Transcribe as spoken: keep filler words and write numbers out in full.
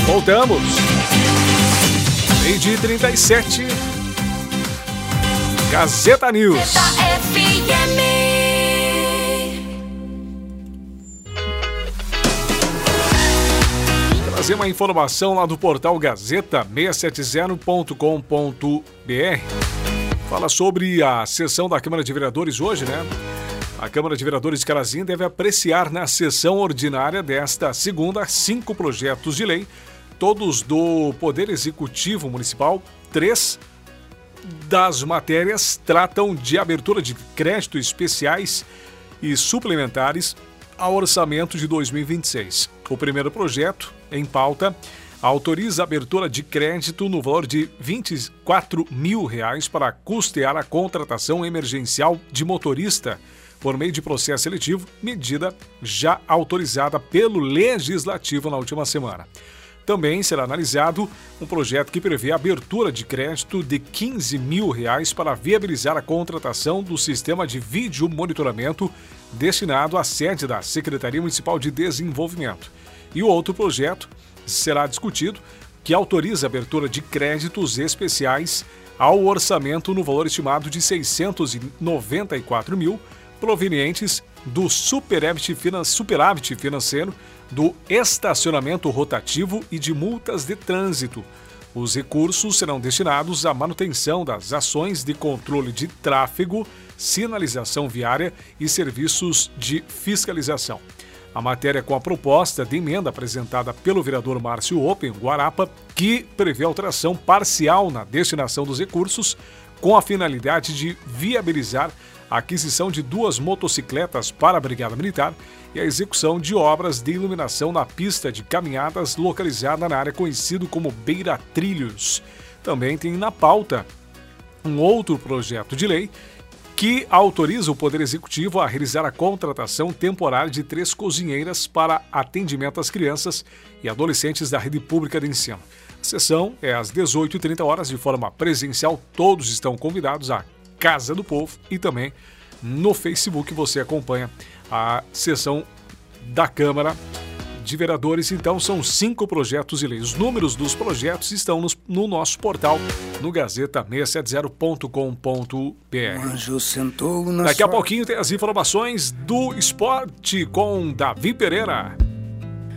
Voltamos. meio-dia e trinta e sete. Gazeta News. Gazeta F M. Trazer uma informação lá do portal Gazeta seiscentos e setenta ponto com ponto b r. Fala sobre a sessão da Câmara de Vereadores hoje, né? A Câmara de Vereadores de Carazinho deve apreciar na sessão ordinária desta segunda cinco projetos de lei, todos do Poder Executivo Municipal. Três das matérias tratam de abertura de crédito especiais e suplementares ao orçamento de dois mil e vinte e seis. O primeiro projeto, em pauta, autoriza a abertura de crédito no valor de vinte e quatro mil reais para custear a contratação emergencial de motorista por meio de processo seletivo, medida já autorizada pelo Legislativo na última semana. Também será analisado um projeto que prevê a abertura de crédito de quinze mil reais para viabilizar a contratação do sistema de vídeo monitoramento destinado à sede da Secretaria Municipal de Desenvolvimento. E o outro projeto será discutido, que autoriza a abertura de créditos especiais ao orçamento no valor estimado de seiscentos e noventa e quatro mil, provenientes do superávit financeiro, do estacionamento rotativo e de multas de trânsito. Os recursos serão destinados à manutenção das ações de controle de tráfego, sinalização viária e serviços de fiscalização. A matéria com a proposta de emenda apresentada pelo vereador Márcio Open Guarapa, que prevê alteração parcial na destinação dos recursos, com a finalidade de viabilizar a aquisição de duas motocicletas para a Brigada Militar e a execução de obras de iluminação na pista de caminhadas localizada na área conhecida como Beira Trilhos. Também tem na pauta um outro projeto de lei que autoriza o Poder Executivo a realizar a contratação temporária de três cozinheiras para atendimento às crianças e adolescentes da rede pública de ensino. A sessão é às dezoito e trinta horas de forma presencial. Todos estão convidados à Casa do Povo e também no Facebook você acompanha a sessão da Câmara de Vereadores. Então são cinco projetos de lei. Os números dos projetos estão nos, no nosso portal, no Gazeta seiscentos e setenta ponto com ponto b r. Daqui a pouquinho tem as informações do esporte com Davi Pereira.